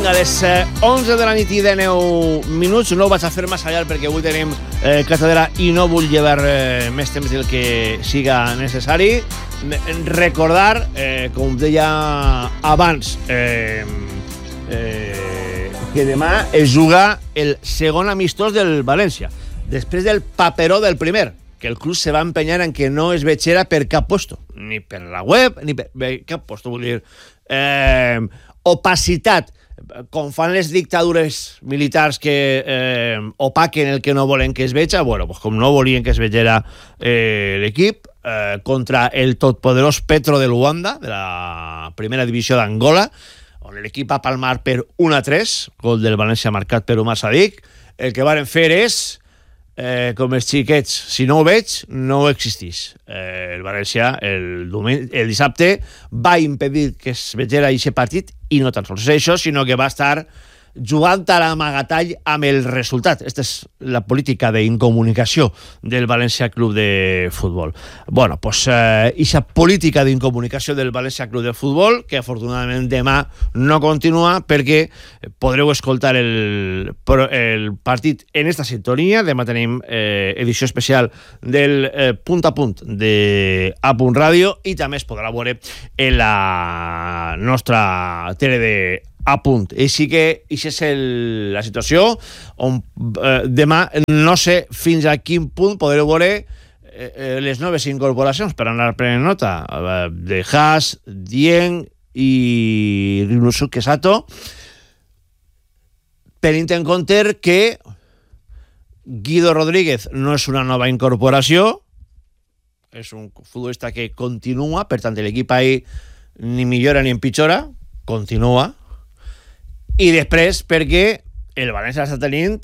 Vinga, les 11 de la nit i de 9 minuts. No ho vaig a fer massa llarg perquè avui tenim càtedra i no vull llevar més temps del que siga necessari. Recordar, com deia abans, que demà es juga el segon amistós del València, després del paperó del primer, que el club se va empenyar en que no es vegera per cap puesto, ni per la web, ni per cap puesto, vull dir, opacitat, com fan les dictadures militars que opaquen el que no volen que es veja, bueno, pues com no volien que es vegera l'equip, contra el totpoderós Petro de Luanda, de la primera divisió d'Angola, on l'equip va palmar per 1-3, gol del València marcat per Omar Sadik. El que varen fer és, com els xiquets, si no ho veig, no existís. El València el dissabte va impedir que es vegera aquest partit, i no tan sols això, sinó que va estar jugant a l'amagatall amb el resultat. Aquesta és la política d'incomunicació del València Club de Futbol. Bueno, pues aquesta política d'incomunicació del València Club de Futbol, que afortunadament demà no continua, perquè podreu escoltar el partit en esta sintonia. Demà tenim edició especial del Punt a Punt de A Punt Ràdio, i també es podrà veure en la nostra tele de A Punt. Així que això és la situació on demà no sé fins a quin punt podreu veure les noves incorporacions per anar prenent nota de Haas, Dieng i Ryunosuke Sato, tenint en compte que Guido Rodríguez no és una nova incorporació, és un futbolista que continua, per tant l'equip ahí ni millora ni empitjora, continua. I després perquè el València està tenint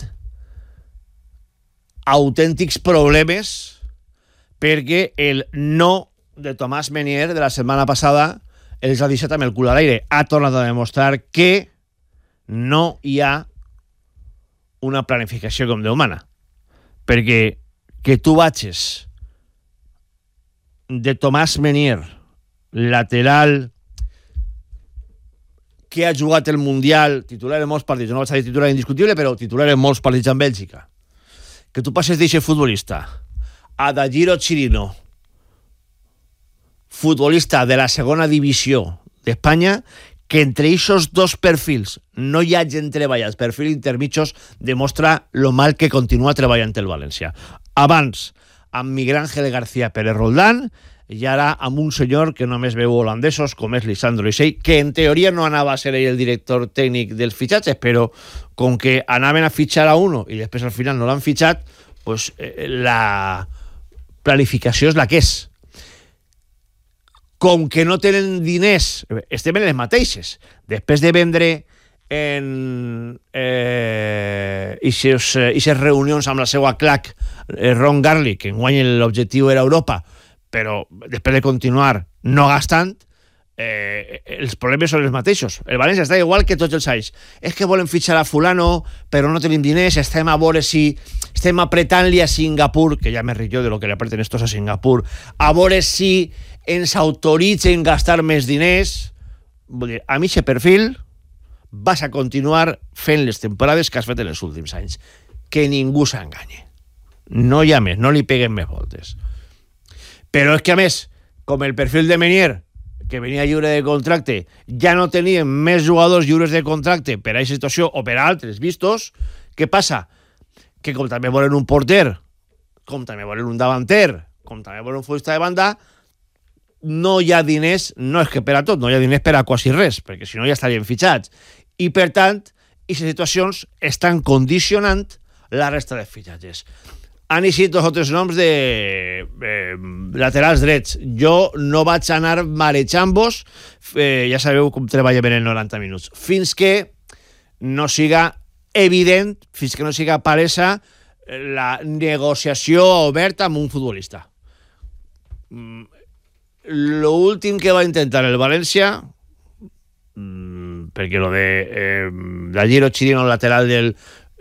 autèntics problemes, perquè el no de Tomàs Menier de la setmana passada els ha deixat amb el cul a l'aire. Ha tornat a demostrar que no hi ha una planificació com Déu mana, perquè que tu vagis de Tomàs Menier, lateral que ha jugat el Mundial, titular en molts partits, no vaig a dir titular indiscutible, però titular en molts partits en Bèlgica, que tu passes d'eixe futbolista a Dajiro Chirino, futbolista de la segona divisió d'Espanya, que entre aquests dos perfils no hi hagin treballat, perfils intermitjos, demostra lo mal que continua treballant el València. Abans, amb Miguel Ángel García Pérez Roldán, i ara amb un senyor que només veu holandesos, com és Lisandro Isei, que en teoria no anava a ser ell el director tècnic dels fitxatges, però com que anaven a fitxar a uno i després al final no l'han fitxat, pues la planificació és la que és. Com que no tenen diners, estem en les mateixes. Després de vendre en aquestes reunions amb la seva clac Ron Garlic, que enguany l'objectiu era Europa, però després de continuar no gastant, els problemes són els mateixos. El València està igual que tots els anys. És que volen fitxar a fulano, però no tenim diners, estem a veure si estem apretant-li a Singapur, que ja me rio de lo que li apreten estos a Singapur, a veure si ens autoritzen gastar més diners. Vull dir, a mi aquest perfil vas a continuar fent les temporades que has fet en els últims anys. Que ningú s'enganye. No hi ha més, no li peguen més voltes. Però és que, a més, com el perfil de Menier, que venia lliure de contracte, ja no tenien més jugadors lliures de contracte per a aquesta situació o per a altres vistos, què passa? Que com també volen un porter, com també volen un davanter, com també volen un futbolista de banda, no hi ha diners, no és que per a tot, no hi ha diners per a quasi res, perquè si no ja estarien fitxats. I, per tant, aquestes situacions estan condicionant la resta de fitxatges. Han eixit dos o tres noms de laterals drets. Jo no vaig anar marejant-vos, ja sabeu com treballem en el 90 minuts, fins que no siga evident, fins que no siga palesa la negociació oberta amb un futbolista. L'últim que va intentar el València, perquè lo de Dajiro Chirino, lateral del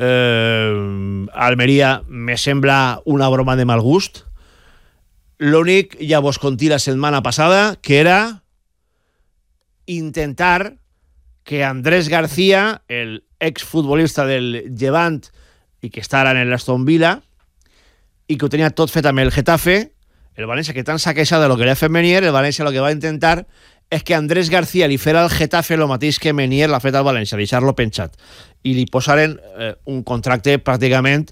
Almeria, me sembla una broma de mal gust. L'únic ja vos conté la setmana passada, que era intentar que Andrés García, el exfutbolista del Levant i que està ara en l'Aston Villa i que ho tenia tot fet amb el Getafe, el València, que tant s'ha queixat de lo que li ha fet Menier, el València lo que va intentar és que Andrés García li fera al Getafe lo mateix que Menier l'ha fet al València, deixar-lo penjat. I li posaren un contracte pràcticament...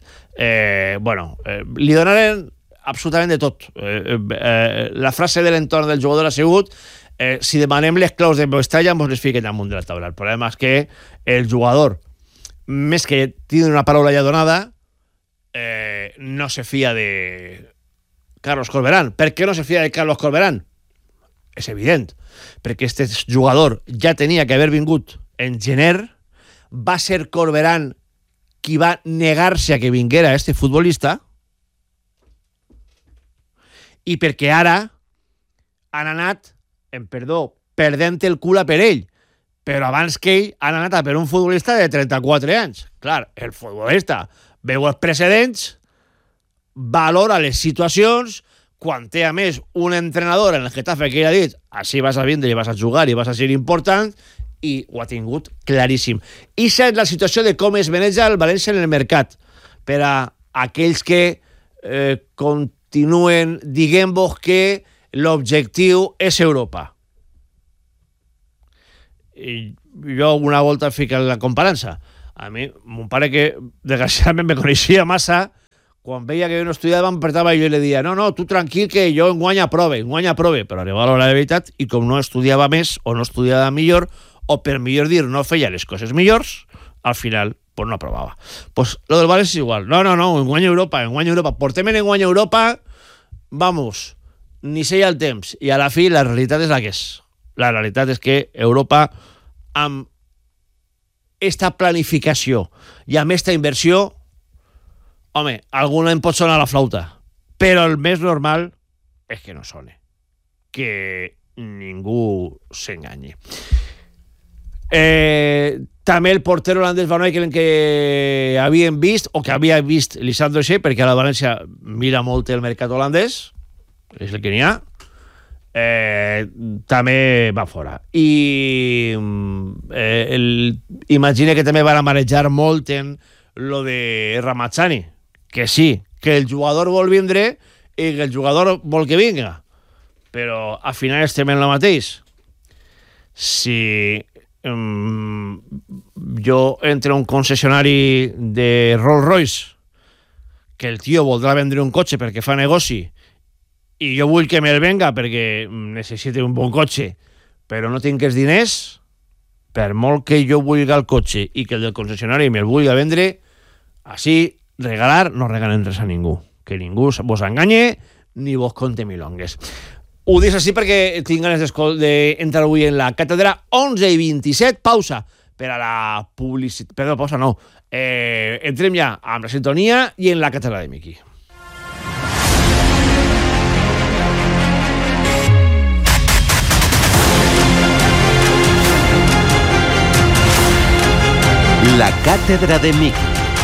li donaren absolutament de tot. La frase de l'entorn del jugador ha sigut si demanem les claus de Mestalla ens les fiquen damunt de la taula. El problema és que el jugador, més que tingui una paraula ja donada, no se fia de Carlos Corberán. Per què no se fia de Carlos Corberán? És evident, perquè aquest jugador ja tenia que haver vingut en gener, va ser Corberán qui va negar-se a que vinguera este futbolista, i perquè ara han anat, perdent el cul a per ell, però abans que ell han anat a per un futbolista de 34 anys. Clar, el futbolista veu els precedents, valora les situacions, quan té a més un entrenador en el Getafe que ell ha dit així vas a vindre i vas a jugar i vas a ser important, i ho ha tingut claríssim. I és la situació de com es maneja el València en el mercat per a aquells que continuen dient-vos que l'objectiu és Europa. I jo una volta fico la comparança. A mi, mon pare, que desgraciadament me coneixia massa, quan veia que jo no estudiava, em apretava i jo li deia no, tu tranquil, que jo enguany aprove, però arribava a l'hora de veritat i com no estudiava més o no estudiava millor, o per millor dir, no feia les coses millors, al final pues no aprovava. Pues lo del València és igual. No, enguany Europa. Portem en enguany Europa, vamos, ni sé el temps. I a la fi la realitat és la que és. La realitat és que Europa, amb esta planificació i amb esta inversió, home, alguna em pot sonar la flauta, però el més normal és que no sone. Que ningú s'enganyi. També el porter holandès Van Eyck que havien vist, o que havia vist Lisandro Xey, perquè a la València mira molt el mercat holandès, és el que n'hi ha, també va fora. I imagina que també van marejar molt en lo de Ramazani, que sí, que el jugador vol vindre i que el jugador vol que vinga, però al final estem en lo mateix. Si jo entro a un concessionari de Rolls Royce, que el tio voldrà vendre un cotxe perquè fa negoci i jo vull que me'l venga perquè necessite un bon cotxe, però no tinc els diners, per molt que jo vulgui el cotxe i que el del concessionari me'l vulgui vendre, així regalar no regalen res a ningú, que ningú vos enganye ni vos conte milongues. Ho dic així perquè tinc ganes d'entrar avui en la càtedra. 11:27, pausa per a la publicitat. Perdó, pausa no. Entrem ja amb la sintonia i en la càtedra de Miqui. La càtedra de Miqui.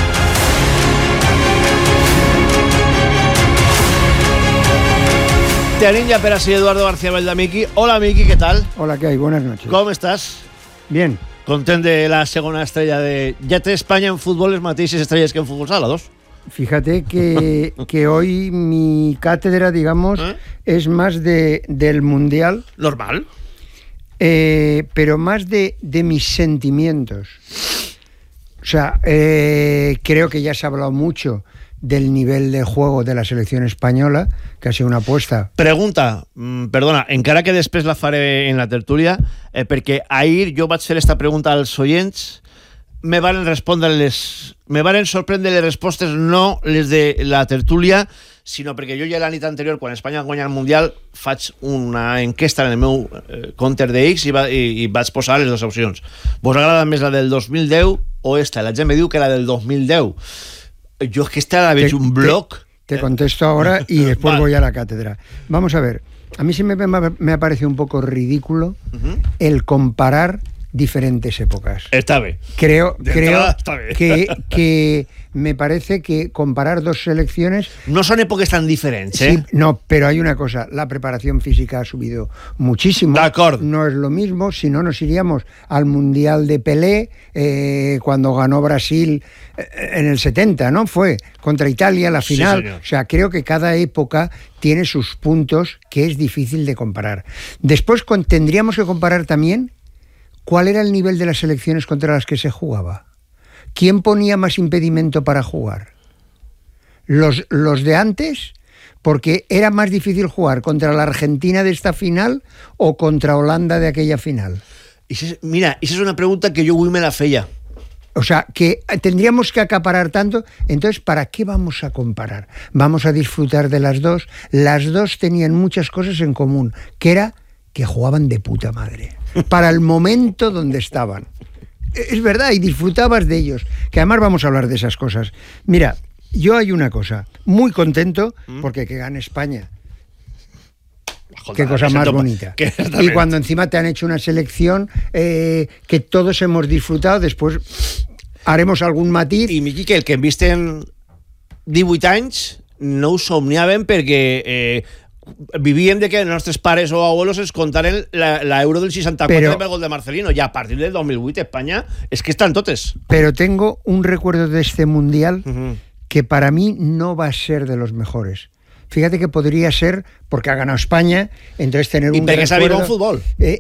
Tenim ya per así Eduardo García Belda, Miki. Hola, Miki, ¿qué tal? Hola, ¿qué hay? Buenas noches. ¿Cómo estás? Bien. Content de la segunda estrella de... Ya té España en fútbol les mateixes estrellas que en fútbol sala, dos. Fíjate que hoy mi cátedra, digamos, es más del Mundial. Normal. Pero más de mis sentimientos. O sea, creo que ya se ha hablado mucho del nivel de juego de la selección española, que ha sido una apuesta. Pregunta, perdona, encara que després la faré en la tertúlia, perquè ahir jo vaig fer esta pregunta als oients, me van sorprendre les respostes, no les de la tertúlia, sinó perquè jo ja la nit anterior, quan Espanya guanya el Mundial, faig una enquesta en el meu compte de X i vaig posar les dues opcions. Vos agrada més la del 2010 o esta? La gent me diu que la del 2010. Yo es que esta la vez un blog. Te contesto ahora y después voy a la cátedra. Vamos a ver, a mí sí me ha parecido un poco ridículo el comparar diferentes épocas. Está bien. Creo que me parece que comparar dos selecciones... No son épocas tan diferentes, ¿eh? Sí, no, pero hay una cosa, la preparación física ha subido muchísimo. D'acord. No es lo mismo, si no nos iríamos al Mundial de Pelé, cuando ganó Brasil en el 70, ¿no? Fue contra Italia la final. Sí, señor. O sea, creo que cada época tiene sus puntos que es difícil de comparar. Después tendríamos que comparar también cuál era el nivel de las selecciones contra las que se jugaba. ¿Quién ponía más impedimento para jugar? ¿Los de antes? Porque era más difícil jugar contra la Argentina de esta final o contra Holanda de aquella final. Mira, esa es una pregunta que yo avui me la feia. O sea, que tendríamos que acaparar tanto. Entonces, ¿para qué vamos a comparar? Vamos a disfrutar de las dos. Las dos tenían muchas cosas en común, que era que jugaban de puta madre, para el momento donde estaban. Es verdad, y disfrutabas de ellos, que además vamos a hablar de esas cosas. Mira, yo hay una cosa, muy contento, porque que gane España. Joder, Qué cosa más bonita. Y cuando encima te han hecho una selección que todos hemos disfrutado, después haremos algún matiz. I Miqui, que el que hem vist en 18 anys no ho somniàvem perquè vivíem de que els nostres pares o abuelos ens contaren l'Euro del 64 Pero, del gol de Marcelino, y a partir del 2008 España es que están totes. Pero tengo un recuerdo de este Mundial que para mí no va a ser de los mejores. Fíjate que podría ser, porque ha ganado España, entonces tener un recuerdo... Y porque se ha vivido un fútbol.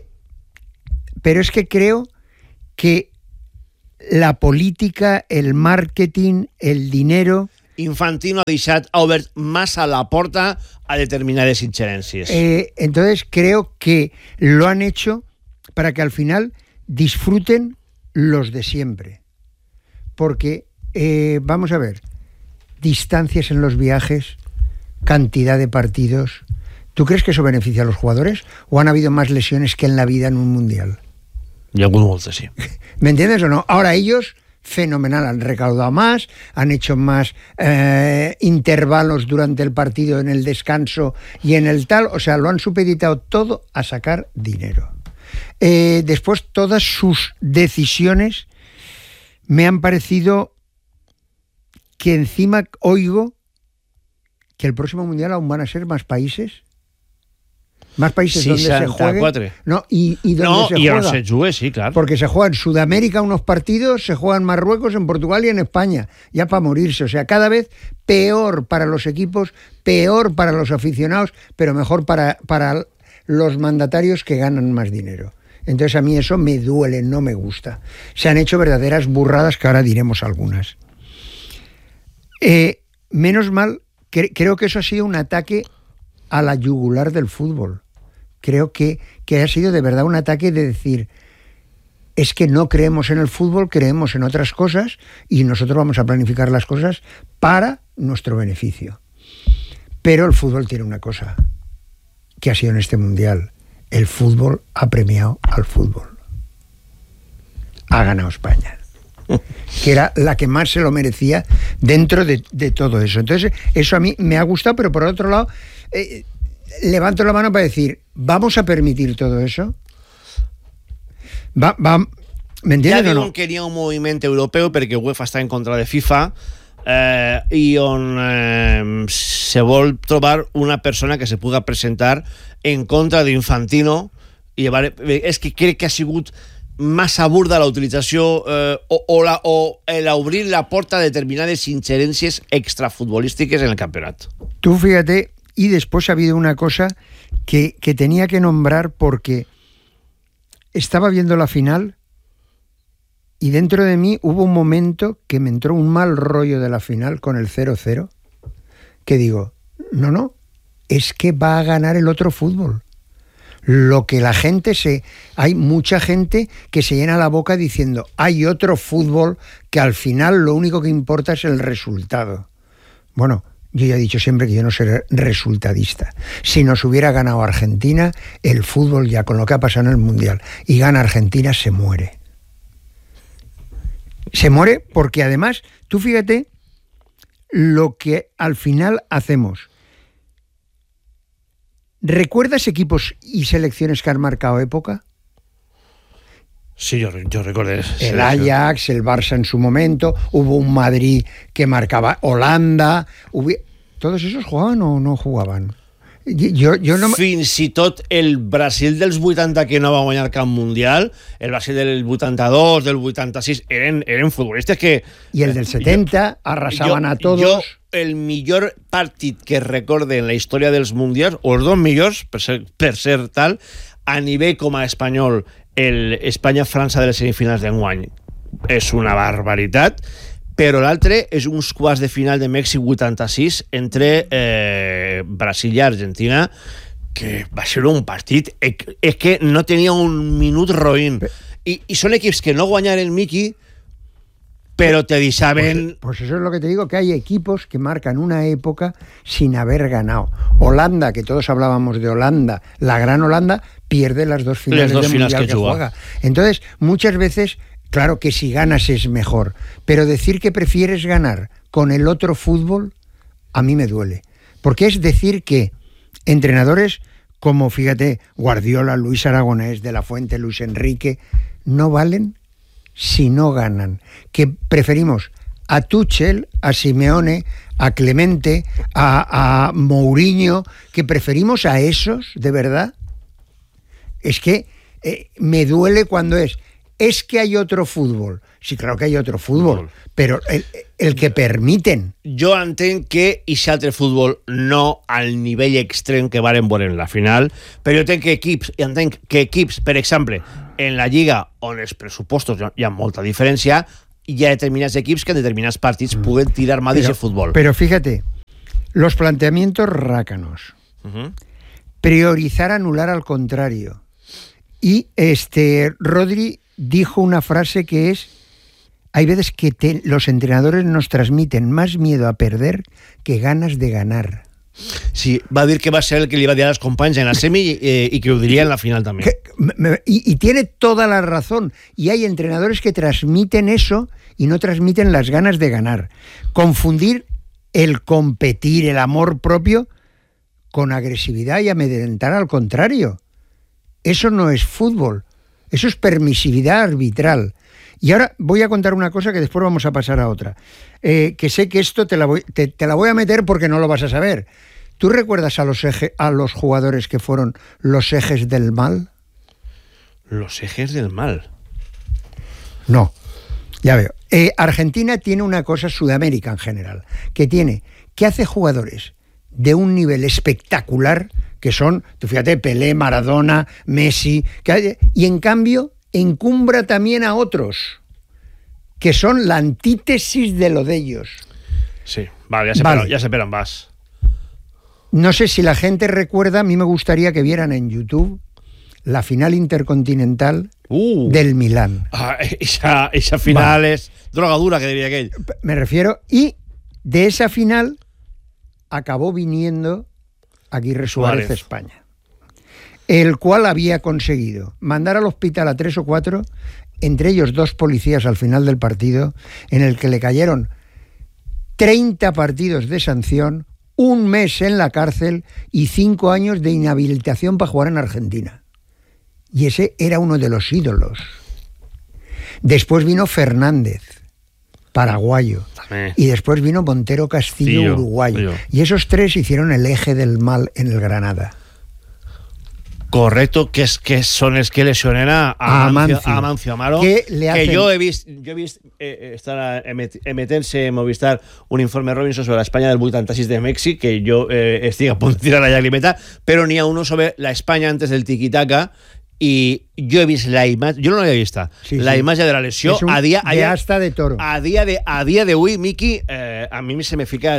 Pero es que creo que la política, el marketing, el dinero... Infantino ha deixat obert massa la porta a determinades ingerències. Entonces creo que lo han hecho para que al final disfruten los de siempre. Porque, vamos a ver, distancias en los viajes, cantidad de partidos. ¿Tú crees que eso beneficia a los jugadores? ¿O han habido más lesiones que en la vida en un mundial? Y algunos voltes, sí. ¿Me entiendes o no? Ahora ellos... fenomenal, han recaudado más, han hecho más intervalos durante el partido, en el descanso y en el tal, o sea, lo han supeditado todo a sacar dinero. Después, todas sus decisiones me han parecido que encima oigo que el próximo Mundial aún van a ser más países. Más países donde se juegue. No, y donde se juega. No, se juegue, sí, claro. Porque se juega en Sudamérica unos partidos, se juega en Marruecos, en Portugal y en España. Ya para morirse. O sea, cada vez peor para los equipos, peor para los aficionados, pero mejor para los mandatarios que ganan más dinero. Entonces a mí eso me duele, no me gusta. Se han hecho verdaderas burradas que ahora diremos algunas. Menos mal, creo que eso ha sido un ataque a la yugular del fútbol. Creo que ha sido de verdad un ataque de decir, es que no creemos en el fútbol, creemos en otras cosas y nosotros vamos a planificar las cosas para nuestro beneficio. Pero el fútbol tiene una cosa que ha sido en este mundial. El fútbol ha premiado al fútbol. Ha ganado España, que era la que más se lo merecía dentro de todo eso. Entonces, eso a mí me ha gustado, pero por otro lado, levanto la mano para decir, ¿vamos a permitir todo eso? ¿Me entiendes o no? Que hi ha un moviment europeu perquè UEFA està en contra de FIFA i on se vol trobar una persona que se puga presentar en contra d'Infantino i és que crec que ha sigut massa burda la utilització o l'obrir la porta a determinades ingerències extrafutbolístiques en el campionat. Tú fíjate, y después ha habido una cosa que tenía que nombrar porque estaba viendo la final y dentro de mí hubo un momento que me entró un mal rollo de la final con el 0-0, que digo, no, es que va a ganar el otro fútbol. Lo que la gente hay mucha gente que se llena la boca diciendo, hay otro fútbol que al final lo único que importa es el resultado. Bueno, yo ya he dicho siempre que yo no seré resultadista. Si nos hubiera ganado Argentina, el fútbol ya con lo que ha pasado en el Mundial y gana Argentina, se muere. Se muere porque además, tú fíjate lo que al final hacemos. ¿Recuerdas equipos y selecciones que han marcado época? Sí, yo recordé. El Ajax, el Barça en su momento, hubo un Madrid que marcaba, Holanda, ¿todos esos jugaban o no jugaban? Jo no... Fins i tot el Brasil dels 80 que no va guanyar cap mundial, el Brasil del 82, del 86, eren futbolistes que... I el del 70 arrasaven a tots. Jo, el millor partit que recorde en la història dels mundials, o els dos millors, per ser tal, a nivell com a espanyol, el Espanya-França de les semifinals d'enguany és una barbaritat, però l'altre és uns quarts de final de Mèxic 86 entre Brasil i Argentina, que va ser un partit és que no tenia un minut roïn, i són equips que no guanyaren, Miki, pero te deixaven... Pues eso es lo que te digo, que hay equipos que marcan una época sin haber ganado. Holanda, que todos hablábamos de Holanda, la gran Holanda, pierde las dos finales del mundial que juega. Entonces, muchas veces, claro que si ganas es mejor, pero decir que prefieres ganar con el otro fútbol, a mí me duele. Porque es decir que entrenadores como, fíjate, Guardiola, Luis Aragonés, De la Fuente, Luis Enrique, no valen si no ganan, que preferimos a Tuchel, a Simeone, a Clemente, a Mourinho, que preferimos a esos, de verdad. Es que me duele cuando es que hay otro fútbol. Sí, claro que hay otro fútbol, però el que permiten. Jo entenc que aquest altre futbol no al nivell extrem que varen veure en la final, però jo entenc que equips, per exemple, en la Lliga, on els pressupostos hi ha molta diferència, hi ha determinats equips que en determinats partits puguen tirar más de ese fútbol. Pero fíjate, los planteamientos rácanos, priorizar, anular al contrario. Y Rodri dijo una frase que es: hay veces que los entrenadores nos transmiten más miedo a perder que ganas de ganar. Sí, va dir que va ser el que li va dir a los companys en la semi y que ho diria en la final también. Y tiene toda la razón. Y hay entrenadores que transmiten eso y no transmiten las ganas de ganar. Confundir el competir, el amor propio, con agresividad y amedrentar al contrario. Eso no es fútbol. Eso es permisividad arbitral. Y ahora voy a contar una cosa que después vamos a pasar a otra. Que sé que esto te la voy a meter porque no lo vas a saber. ¿Tú recuerdas a los jugadores que fueron los ejes del mal? ¿Los ejes del mal? No, ya veo. Argentina tiene una cosa, Sudamérica en general, que hace jugadores de un nivel espectacular, que son, tú fíjate, Pelé, Maradona, Messi, y en cambio encumbra también a otros que son la antítesis de lo de ellos. Sí, vale, ya sé, pero vas. No sé si la gente recuerda, a mí me gustaría que vieran en YouTube la final intercontinental del Milán. Esa final es drogadura, que diría aquell. Me refiero, y de esa final acabó viniendo Aguirre Suárez a España, el cual había conseguido mandar al hospital a 3 o 4, entre ellos 2 policías al final del partido, en el que le cayeron 30 partidos de sanción, 1 mes en la cárcel y 5 años de inhabilitación para jugar en Argentina. Y ese era uno de los ídolos. Después vino Fernández, paraguayo. Y después vino Montero Castillo, uruguayo. Y esos 3 hicieron el eje del mal en el Granada. Correcto, que son els que lesionen a Amancio Amaro, que yo he visto estar emetent-se en Movistar un informe Robinson sobre la España del 86 de Mèxic, que yo estic a punt de tirar la llagrimeta, però n'hi ha uno sobre la España antes del tiki-taka, y yo he visto la imagen, yo no l'havia vista, la imatge de la lesió a dia de toro. A dia de hoy, Miki, a mí se me fica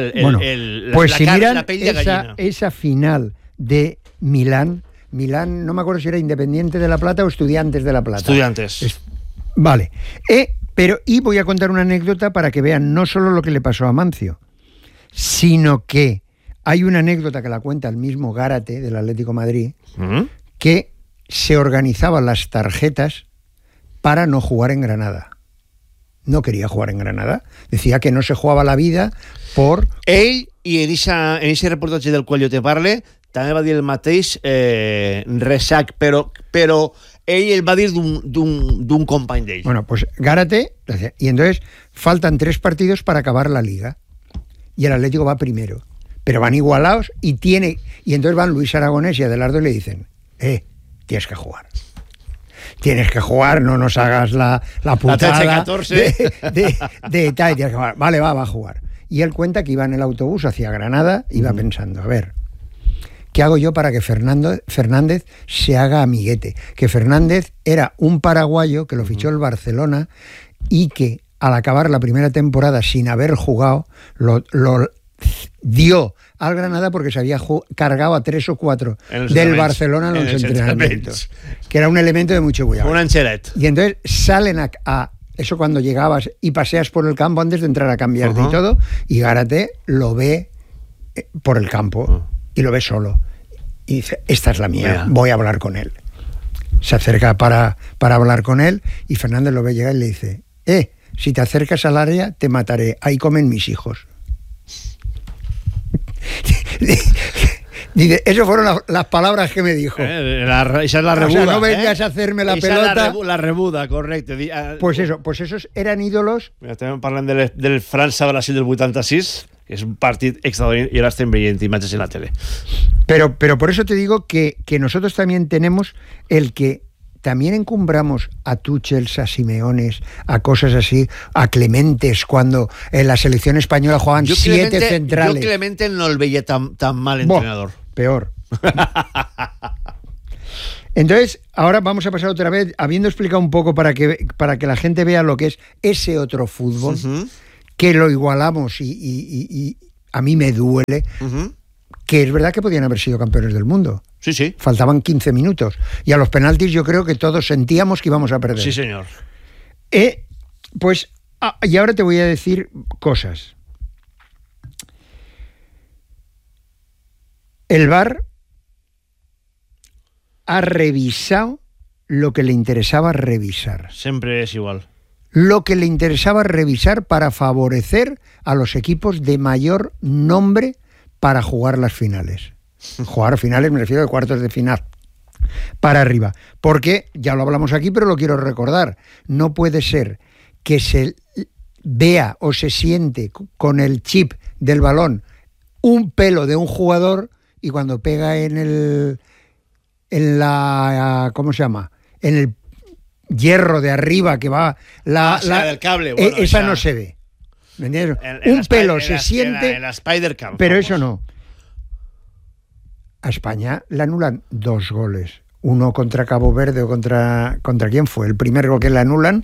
la pell de gallina. Esa final de Milán, no me acuerdo si era Independiente de La Plata o Estudiantes de La Plata. Estudiantes. Vale. Y voy a contar una anécdota para que vean no solo lo que le pasó a Amancio, sino que hay una anécdota que la cuenta el mismo Gárate del Atlético de Madrid, que se organizaban las tarjetas para no jugar en Granada. No quería jugar en Granada. Decía que no se jugaba la vida por... Ell, i en ese reportatge del qual jo te parle, també va dir el mateix Reixac, però ell el va dir d'un company d'ell. Bueno, pues Gárate, y entonces faltan 3 partidos para acabar la liga. Y el Atlético va primero. Pero van igualados y entonces van Luis Aragonés y Adelardo y le dicen, tienes que jugar. Tienes que jugar, no nos hagas la putada la 13-14 de tal, tienes que jugar. Vale, va a jugar. Y él cuenta que iba en el autobús hacia Granada y iba pensando, a ver, ¿qué hago yo para que Fernández se haga amiguete? Que Fernández era un paraguayo que lo fichó el Barcelona y que al acabar la primera temporada sin haber jugado, lo dio al Granada porque se había cargado a 3 o 4 del Barcelona en los entrenamientos, que era un elemento de mucho cuidado. Un anchelet. Y entonces salen a eso cuando llegabas y paseas por el campo antes de entrar a cambiarte y todo, y Gárate lo ve por el campo y lo ve solo. Y dice, esta es la mía, voy a hablar con él. Se acerca para hablar con él y Fernández lo ve llegar y le dice, si te acercas al área te mataré, ahí comen mis hijos. Dice, esas fueron las palabras que me dijo. Esa es la rebuda. O sea, no vengas a hacerme la pelota. La rebuda, correcto. Pues esos eran ídolos. Estem parlant del França-Brasil del 86, que és un partit extraordinari, i ara estem veient imatges en la tele. Pero por eso te digo que nosotros también tenemos el que también encumbramos a Tuchels, a Simeones, a cosas así, a Clementes, cuando en la selección española jugaban 7 centrales. Yo Clemente no el veía tan mal entrenador. Peor. Entonces, ahora vamos a pasar otra vez, habiendo explicado un poco para que la gente vea lo que es ese otro fútbol, que lo igualamos y a mí me duele, que es verdad que podían haber sido campeones del mundo. Sí, sí. Faltaban 15 minutos. Y a los penaltis yo creo que todos sentíamos que íbamos a perder. Sí, señor. Pues, y ahora te voy a decir cosas. El VAR ha revisado lo que le interesaba revisar. Siempre es igual. Lo que le interesaba revisar para favorecer a los equipos de mayor nombre para jugar las finales. Jugar finales me refiero a cuartos de final para arriba. Porque, ya lo hablamos aquí, pero lo quiero recordar, no puede ser que se vea o se siente con el chip del balón un pelo de un jugador y cuando pega ¿cómo se llama? En el hierro de arriba que va del cable, bueno, esa no se ve. ¿Me entiendes? Un pelo se siente, en la Spider-Cam, pero eso no. A España le anulan 2 goles. Uno contra Cabo Verde o contra quién fue. El primer gol que le anulan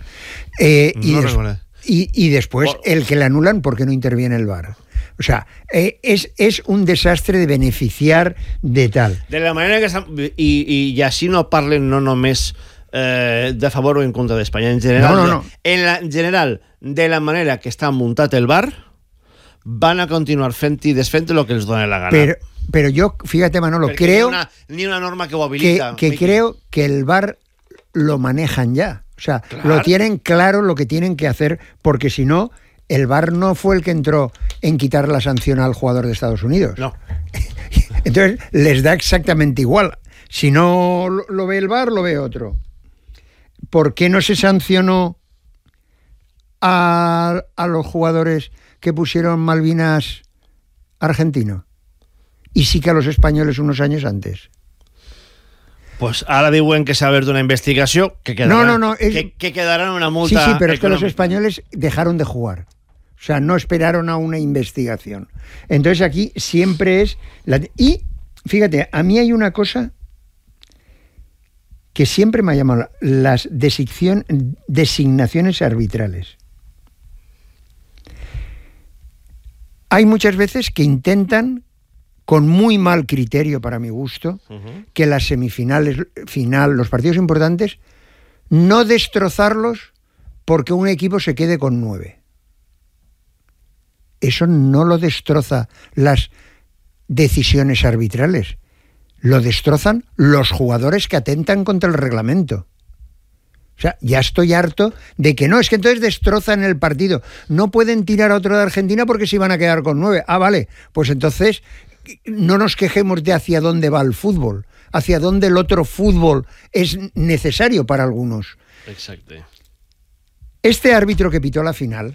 y después el que le anulan porque no interviene el VAR. O sea, es un desastre de beneficiar de tal. De la manera que estan, i així no parlen no només de favor o en contra d'Espanya, en general, no. En general, de la manera que està muntat el VAR, van a continuar fent i desfent el que els dona la gana. Pero yo, fíjate Manolo, porque creo ni una norma que ho habilita. Que creo que el VAR lo manejan ya. O sea, claro, lo tienen claro lo que tienen que hacer, porque si no, el VAR no fue el que entró en quitar la sanción al jugador de Estados Unidos. No. Entonces, les da exactamente igual. Si no lo ve el VAR, lo ve otro. ¿Por qué no se sancionó a los jugadores que pusieron Malvinas argentino? Y sí que a los españoles unos años antes. Pues ara diuen que s'ha obert una investigació que quedarà, que quedarà en una multa. Sí, pero es que los españoles dejaron de jugar. O sea, no esperaron a una investigación. Entonces aquí siempre es... Y, fíjate, a mí hay una cosa que siempre me ha llamado, las designaciones arbitrales. Hay muchas veces que intentan, con muy mal criterio para mi gusto, que las semifinales, final, los partidos importantes, no destrozarlos porque un equipo se quede con 9. Eso no lo destroza las decisiones arbitrales, lo destrozan los jugadores que atentan contra el reglamento. O sea, ya estoy harto de que no, es que entonces destrozan el partido. No pueden tirar a otro de Argentina porque se iban a quedar con 9. Ah, vale, pues entonces no nos quejemos de hacia dónde va el fútbol, hacia dónde el otro fútbol es necesario para algunos. Exacto. Este árbitro que pitó la final,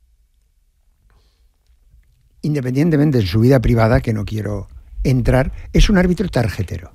independientemente de su vida privada, que no quiero entrar, es un árbitro tarjetero.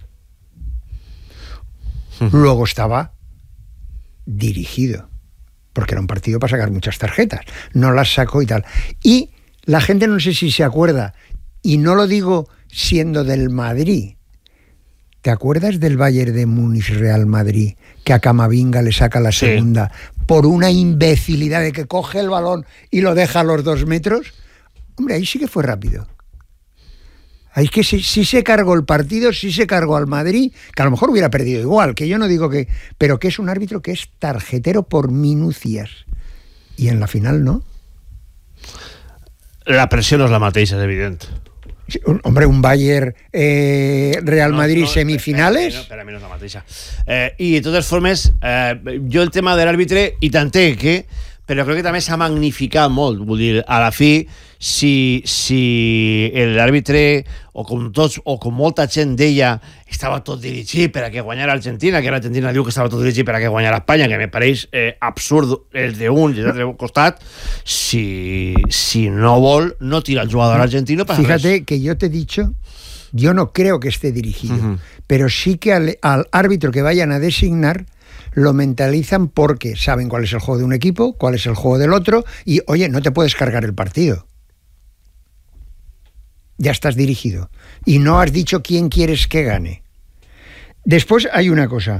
Luego estaba dirigido, porque era un partido para sacar muchas tarjetas. No las sacó y tal. Y la gente no sé si se acuerda, y no lo digo siendo del Madrid. ¿Te acuerdas del Bayern de Múnich Real Madrid, que a Camavinga le saca la segunda por una imbecilidad de que coge el balón y lo deja a los 2 metros? Hombre, ahí sí que fue rápido. Ahí que sí se cargó el partido, sí se cargó al Madrid, que a lo mejor hubiera perdido igual, que yo no digo que... Pero que es un árbitro que es tarjetero por minucias. Y en la final no. La presión no és la mateixa, és evident. Sí, hombre, un Bayern Real Madrid semifinales... Per a mi no és la mateixa. I de totes formes, jo el tema de l'àrbitre hi t'entenc, però crec que també s'ha magnificat molt. Vull dir, a la fi, si l'àrbitre, o com molta gent deia, estava tot dirigit per a que guanyara Argentina, que l'Argentina diu que estava tot dirigit per a que guanyara Espanya, que me pareix absurd el d'un i l'altre costat, si no vol, no tira el jugador argentino para Fíjate que yo te he dicho, yo no creo que esté dirigido, pero sí que al árbitro que vayan a designar lo mentalizan porque saben cuál es el juego de un equipo, cuál es el juego del otro, y oye, no te puedes cargar el partido. Ya estás dirigido. Y no has dicho quién quieres que gane. Después hay una cosa.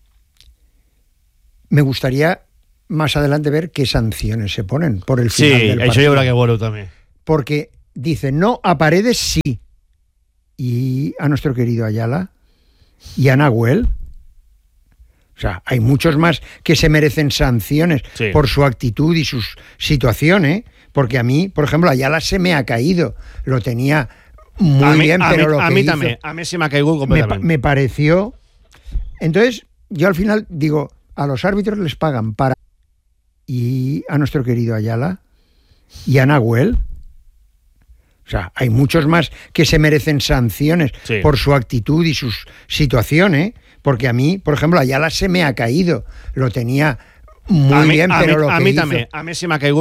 Me gustaría más adelante ver qué sanciones se ponen por el final del partido. Sí, això hi haurà que veure també. Porque dicen, no, a Paredes sí. Y a nuestro querido Ayala y a Nahuel. O sea, hay muchos más que se merecen sanciones por su actitud y su situación, ¿eh? Porque a mí, por ejemplo, Ayala se me ha caído. Lo tenía muy bien, pero lo que a mí hizo, también. A mí se me ha caído completamente. Me pareció... Entonces, yo al final digo, a los árbitros les pagan para... Y a nuestro querido Ayala y a Nahuel. O sea, hay muchos más que se merecen sanciones por su actitud y su situación, ¿eh? Porque a mí, por ejemplo, Ayala se me ha caído. Lo tenía muy bien, pero lo que hizo... A mí también. A mí se me ha caído